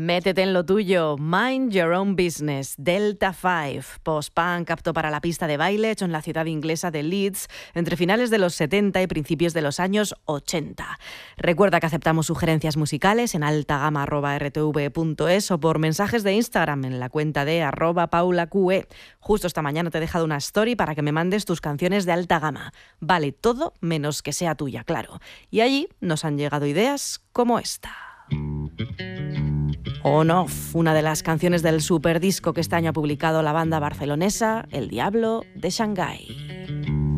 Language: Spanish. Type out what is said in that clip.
Métete en lo tuyo. Mind Your Own Business. Delta 5. Post-punk apto para la pista de baile, hecho en la ciudad inglesa de Leeds entre finales de los 70 y principios de los años 80. Recuerda que aceptamos sugerencias musicales en altagama@rtv.es o por mensajes de Instagram en la cuenta de @paulaqe. Justo esta mañana te he dejado una story para que me mandes tus canciones de alta gama. Vale todo menos que sea tuya, claro. Y allí nos han llegado ideas como esta. On Off, una de las canciones del superdisco que este año ha publicado la banda barcelonesa El Diablo de Shanghái.